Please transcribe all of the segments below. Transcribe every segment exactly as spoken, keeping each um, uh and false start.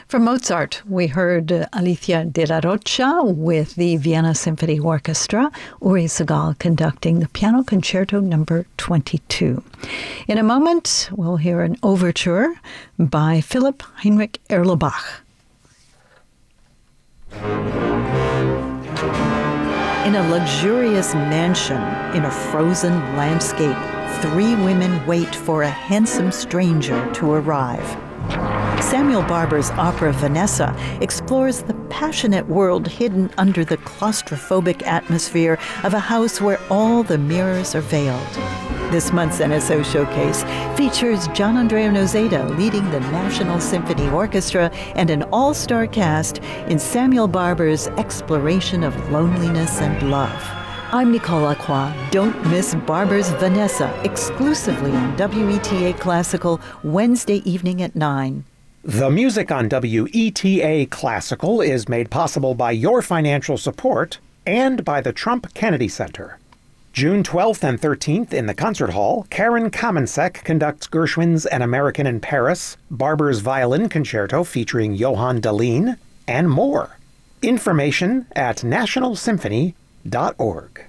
From Mozart, we heard uh, Alicia de la Rocha with the Vienna Symphony Orchestra, Uri Segal conducting the Piano Concerto number twenty-two. In a moment, we'll hear an overture by Philipp Heinrich Erlebach. In a luxurious mansion in a frozen landscape, three women wait for a handsome stranger to arrive. Samuel Barber's opera Vanessa explores the passionate world hidden under the claustrophobic atmosphere of a house where all the mirrors are veiled. This month's N S O Showcase features Gianandrea Noseda leading the National Symphony Orchestra and an all-star cast in Samuel Barber's exploration of loneliness and love. I'm Nicole Lacroix. Don't miss Barber's Vanessa exclusively on W E T A Classical Wednesday evening at nine. The music on W E T A Classical is made possible by your financial support and by the Trump Kennedy Center. June twelfth and thirteenth in the Concert Hall, Karen Kamensek conducts Gershwin's An American in Paris, Barber's Violin Concerto featuring Johann Dalin, and more. Information at national symphony dot org.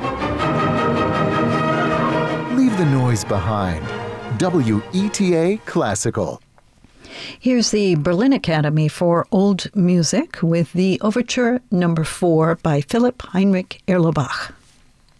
Leave the noise behind. W E T A Classical. Here's the Berlin Academy for Old Music with the Overture number four by Philipp Heinrich Erlebach.